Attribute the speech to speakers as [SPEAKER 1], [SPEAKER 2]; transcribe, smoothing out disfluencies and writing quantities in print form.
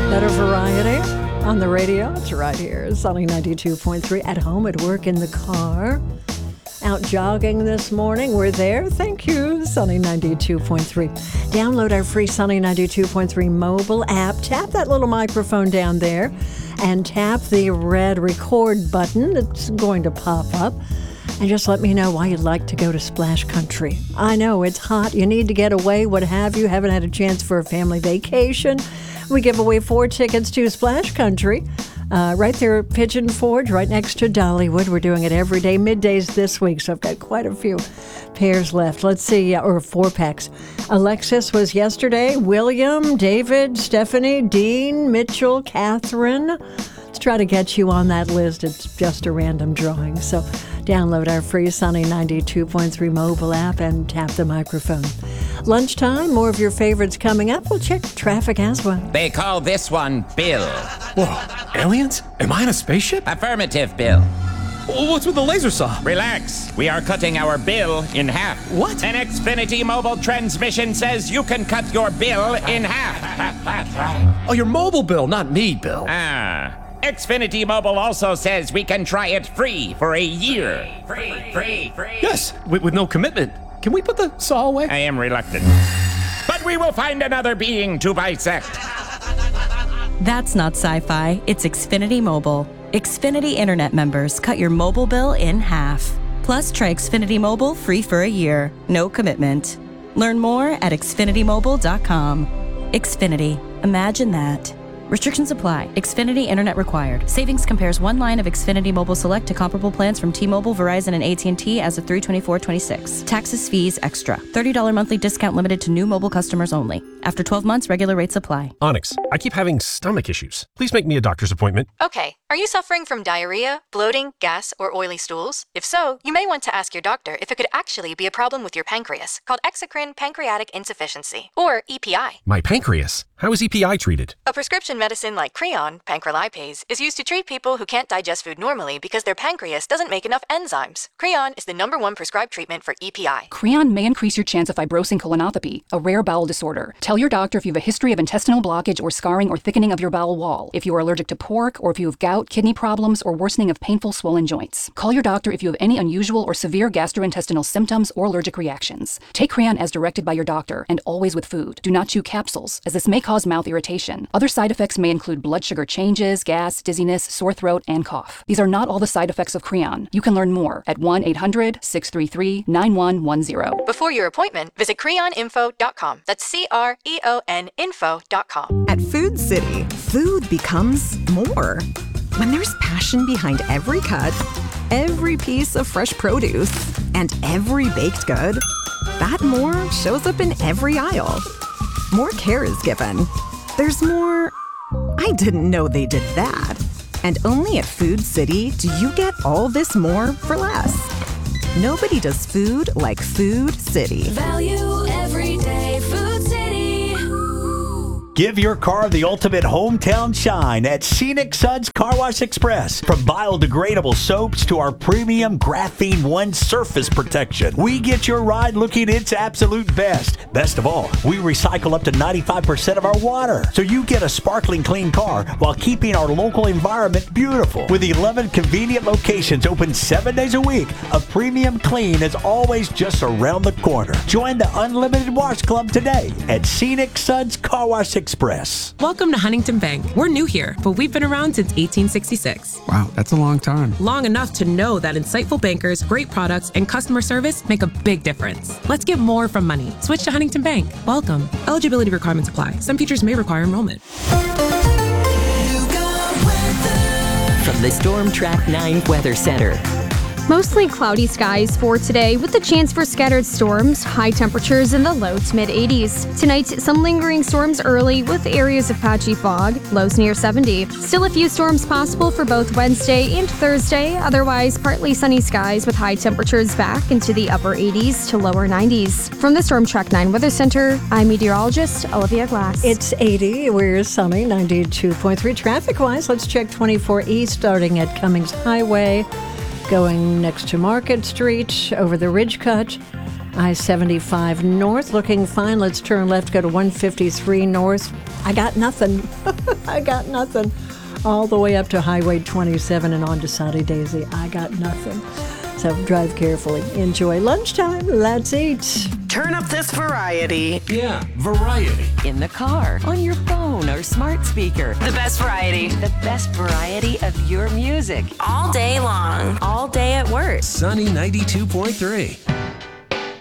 [SPEAKER 1] Better variety on the radio. It's right here. Sunny 92.3. At home, at work, in the car. Out jogging this morning. We're there. Thank you. Sunny 92.3. Download our free Sunny 92.3 mobile app. Tap that little microphone down there and tap the red record button. It's going to pop up. And just let me know why you'd like to go to Splash Country. I know it's hot. You need to get away, what have you. Haven't had a chance for a family vacation. We give away 4 tickets to Splash Country. Right there at Pigeon Forge, right next to Dollywood. We're doing it every day, middays this week, so I've got quite a few pairs left. Let's see, or 4-packs. Alexis was yesterday. William, David, Stephanie, Dean, Mitchell, Catherine. Let's try to get you on that list. It's just a random drawing. So download our free Sunny 92.3 mobile app and tap the microphone. Lunchtime, more of your favorites coming up. We'll check traffic as well.
[SPEAKER 2] They call this one Bill.
[SPEAKER 3] Whoa, aliens? Am I in a spaceship?
[SPEAKER 2] Affirmative, Bill.
[SPEAKER 3] What's with the laser saw?
[SPEAKER 2] Relax. We are cutting our bill in half.
[SPEAKER 3] What?
[SPEAKER 2] An Xfinity mobile transmission says you can cut your bill in half.
[SPEAKER 3] Oh, your mobile bill, not me, Bill.
[SPEAKER 2] Xfinity Mobile also says we can try it free for a year. Free.
[SPEAKER 3] Yes, with no commitment. Can we put the saw away?
[SPEAKER 2] I am reluctant. But we will find another being to bisect.
[SPEAKER 4] That's not sci-fi, it's Xfinity Mobile. Xfinity Internet members cut your mobile bill in half. Plus, try Xfinity Mobile free for a year. No commitment. Learn more at xfinitymobile.com. Xfinity. Imagine that. Restrictions apply. Xfinity Internet required. Savings compares one line of Xfinity Mobile Select to comparable plans from T-Mobile, Verizon, and AT&T as of 3/24/26. Taxes, fees, extra. $30 monthly discount limited to new mobile customers only. After 12 months, regular rates apply.
[SPEAKER 5] Onyx, I keep having stomach issues. Please make me a doctor's appointment.
[SPEAKER 6] Okay. Are you suffering from diarrhea, bloating, gas, or oily stools? If so, you may want to ask your doctor if it could actually be a problem with your pancreas, called exocrine pancreatic insufficiency, or EPI.
[SPEAKER 5] My pancreas? How is EPI treated?
[SPEAKER 6] A prescription medicine like Creon, pancrelipase, is used to treat people who can't digest food normally because their pancreas doesn't make enough enzymes. Creon is the #1 prescribed treatment for EPI.
[SPEAKER 7] Creon may increase your chance of fibrosing colonopathy, a rare bowel disorder. Tell your doctor if you have a history of intestinal blockage or scarring or thickening of your bowel wall, if you are allergic to pork, or if you have gout, kidney problems, or worsening of painful swollen joints. Call your doctor if you have any unusual or severe gastrointestinal symptoms or allergic reactions. Take Creon as directed by your doctor, and always with food. Do not chew capsules, as this may cause mouth irritation. Other side effects may include blood sugar changes, gas, dizziness, sore throat, and cough. These are not all the side effects of Creon. You can learn more at 1-800-633-9110.
[SPEAKER 6] Before your appointment, visit creoninfo.com. That's CREON info.com.
[SPEAKER 8] At Food City, food becomes more. When there's passion behind every cut, every piece of fresh produce, and every baked good, that more shows up in every aisle. More care is given. There's more, I didn't know they did that. And only at Food City do you get all this more for less. Nobody does food like Food City.
[SPEAKER 9] Value every day, Food City.
[SPEAKER 10] Give your car the ultimate hometown shine at Scenic Suds Car Wash Express. From biodegradable soaps to our premium Graphene One surface protection, we get your ride looking its absolute best. Best of all, we recycle up to 95% of our water, so you get a sparkling clean car while keeping our local environment beautiful. With 11 convenient locations open 7 days a week, a premium clean is always just around the corner. Join the Unlimited Wash Club today at Scenic Suds Car Wash Express.
[SPEAKER 11] Welcome to Huntington Bank. We're new here, but we've been around since 1866.
[SPEAKER 12] Wow, that's a long time.
[SPEAKER 11] Long enough to know that insightful bankers, great products, and customer service make a big difference. Let's get more from money. Switch to Huntington Bank. Welcome. Eligibility requirements apply. Some features may require enrollment.
[SPEAKER 13] From the Storm Track 9 Weather Center.
[SPEAKER 14] Mostly cloudy skies for today with the chance for scattered storms, high temperatures in the low to mid-80s. Tonight, some lingering storms early with areas of patchy fog, lows near 70. Still a few storms possible for both Wednesday and Thursday, otherwise partly sunny skies with high temperatures back into the upper 80s to lower 90s. From the Storm Track 9 Weather Center, I'm meteorologist Olivia Glass.
[SPEAKER 1] It's 80, we're sunny, 92.3. Traffic-wise, let's check 24 East starting at Cummings Highway. Going next to Market Street, over the Ridge Cut. I-75 north looking fine. Let's turn left, go to 153 north. I got nothing. I got nothing. All the way up to Highway 27 and on to Soddy Daisy. I got nothing. So drive carefully. Enjoy lunchtime. Let's eat.
[SPEAKER 12] Turn up this variety.
[SPEAKER 5] Yeah, variety.
[SPEAKER 13] In the car, on your phone or smart speaker.
[SPEAKER 12] The best variety.
[SPEAKER 13] The best variety of your music.
[SPEAKER 12] All day long.
[SPEAKER 13] All day at work.
[SPEAKER 5] Sunny 92.3.